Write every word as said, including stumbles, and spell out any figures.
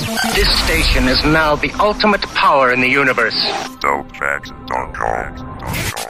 This station is now the ultimate power in the universe. So bad, don't go. Don't go.